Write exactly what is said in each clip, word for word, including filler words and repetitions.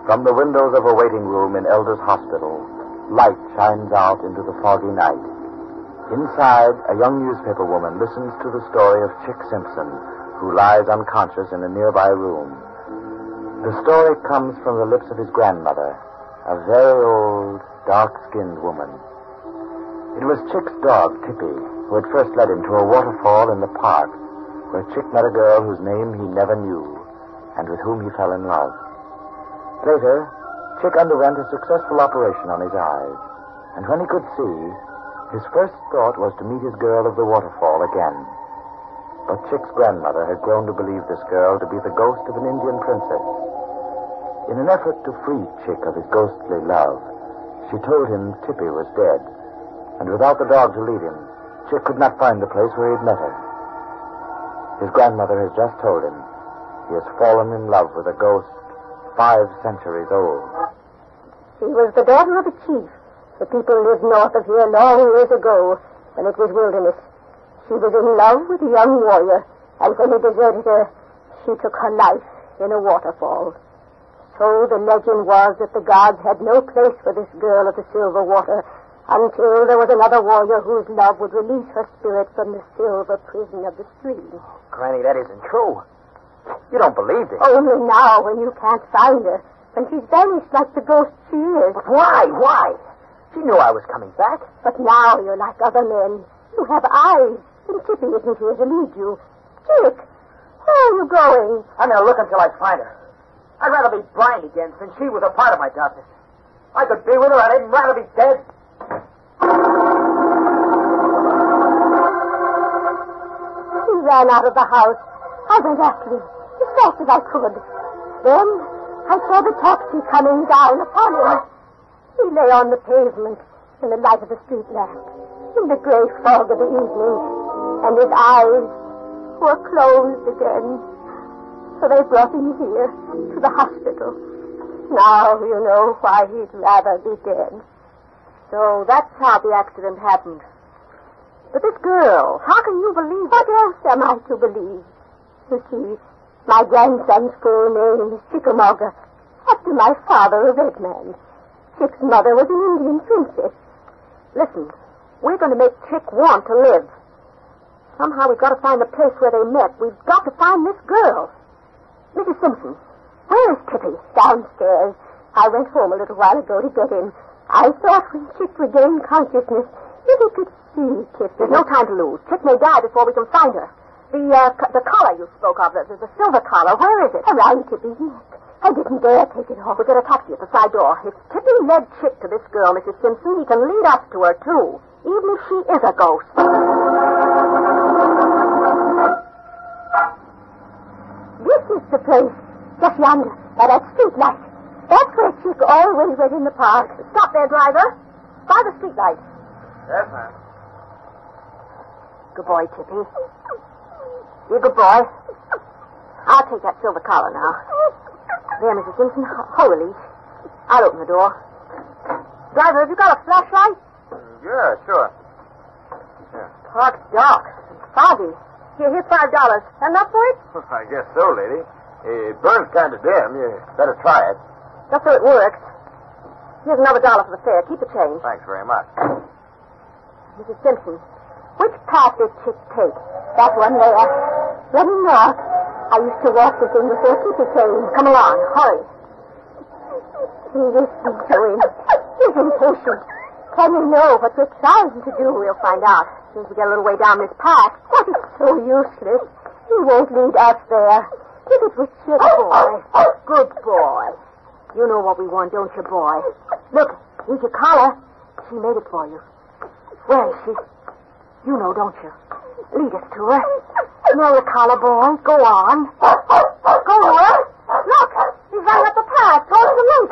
From the windows of a waiting room in Elder's Hospital, light shines out into the foggy night. Inside, a young newspaper woman listens to the story of Chick Simpson, who lies unconscious in a nearby room. The story comes from the lips of his grandmother, a very old, dark-skinned woman. It was Chick's dog, Tippy, who had first led him to a waterfall in the park, where Chick met a girl whose name he never knew, and with whom he fell in love. Later, Chick underwent a successful operation on his eyes, and when he could see, his first thought was to meet his girl of the waterfall again. But Chick's grandmother had grown to believe this girl to be the ghost of an Indian princess. In an effort to free Chick of his ghostly love, she told him Tippy was dead, and without the dog to lead him, Chick could not find the place where he'd met her. His grandmother has just told him he has fallen in love with a ghost five centuries old. She was the daughter of a chief. The people lived north of here long years ago, when it was wilderness. She was in love with a young warrior, and when he deserted her, she took her life in a waterfall. So the legend was that the gods had no place for this girl of the silver water until there was another warrior whose love would release her spirit from the silver prison of the stream. Oh, Granny, that isn't true. You don't believe it. Only now, when you can't find her, when she's vanished like the ghost she is. But why? Why? She knew I was coming back. But now you're like other men. You have eyes, and Tippy isn't here to lead you. Chick, where are you going? I'm going to look until I find her. I'd rather be blind again, since she was a part of my darkness. I could be with her, I'd even rather be dead. He ran out of the house. I went after him as fast as I could. Then I saw the taxi coming down upon him. He lay on the pavement in the light of the street lamp, in the gray fog of the evening, and his eyes were closed again. So they brought him here to the hospital. Now you know why he'd rather be dead. So that's how the accident happened. But this girl, how can you believe... What else am I to believe? You see, my grandson's full name is Chickamauga, after my father, a red man. Chick's mother was an Indian princess. Listen, we're going to make Chick want to live. Somehow we've got to find the place where they met. We've got to find this girl. Missus Simpson, where is Tippy? Downstairs. I went home a little while ago to get him. I thought when Chick regained consciousness, if he could see Tippy. There's no time to lose. Chick may die before we can find her. The, uh, c- the collar you spoke of, the, the silver collar, where is it? Around Tippy's neck. I didn't dare take it off. We'll get a taxi at the side door. If Tippy led Chick to this girl, Missus Simpson, he can lead us to her, too, even if she is a ghost. This is the place, just yonder, by that street light. That's where Chick always went in the park. Stop there, driver. By the street light. Yes, ma'am. Good boy, Tippy. You're a good boy. I'll take that silver collar now. There, Missus Simpson, hold the leash. I'll open the door. Driver, have you got a flashlight? Yeah, sure. Yeah. Park's dark and foggy. Here, here's five dollars. Enough for it? I guess so, lady. It burns kind of dim. You better try it. Just so it works. Here's another dollar for the fare. Keep the change. Thanks very much. Missus Simpson, which path did Chick take? That one there. Running north. I used to walk with him before Tippy came. Come along. Hurry. Listen to him. He's impatient. Can you know what we're trying to do? We'll find out. As soon as we get a little way down this path. What is so useless? He won't lead us there. If it was Chick. Good boy. Good boy. You know what we want, don't you, boy? Look, here's your collar. She made it for you. Where is she? You know, don't you? Lead us to her. Smell the collar, boy. Go on. Go to her. Look, he's running up the path towards the roof.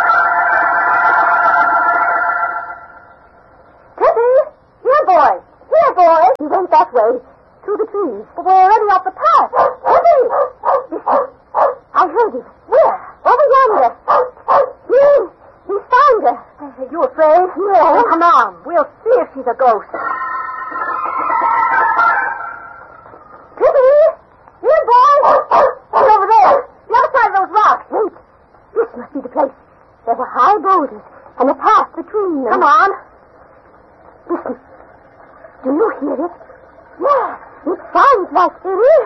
Tippy! Here, boy. Here, boy. He went that way. Through the trees. But we're already up the path. Tippy! Listen. I heard him. Where? Over yonder. He, he found her. Are you afraid? No. Come on. We'll see if she's a ghost. Tippy! Here, boy! She's over there. The other side of those rocks. Wait. Listen. This must be the place. There were high boulders and a path between them. Come on. Listen. Do you hear it? Yeah, it sounds like there is